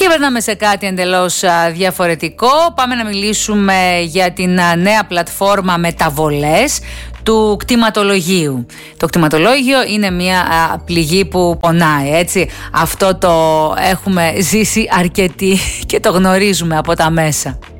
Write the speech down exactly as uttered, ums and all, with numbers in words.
Και περνάμε σε κάτι εντελώς διαφορετικό. Πάμε να μιλήσουμε για την νέα πλατφόρμα μεταβολές του κτηματολογίου. Το κτηματολόγιο είναι μια πληγή που πονάει, έτσι. Αυτό το έχουμε ζήσει αρκετοί και το γνωρίζουμε από τα μέσα.